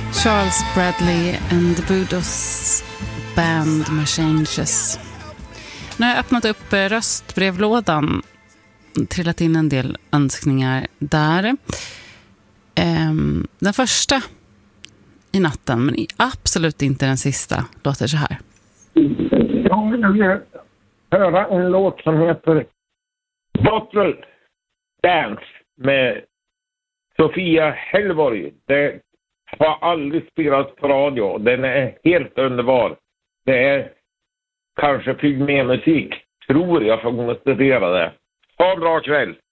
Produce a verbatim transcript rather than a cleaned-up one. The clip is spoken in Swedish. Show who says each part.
Speaker 1: Charles Bradley and the Budos Band med Changes. Nu har jag öppnat upp röstbrevlådan, trillat in en del önskningar där. Um, den första i natten, men absolut inte den sista, låter så här.
Speaker 2: Jag vill höra en låt som heter Bottle Dance med Sofia Hellborg. Det har aldrig spelats på radio. Den är helt underbar. Det är kanske pygmémusik. Tror jag får konstatera det. Ha en bra kväll.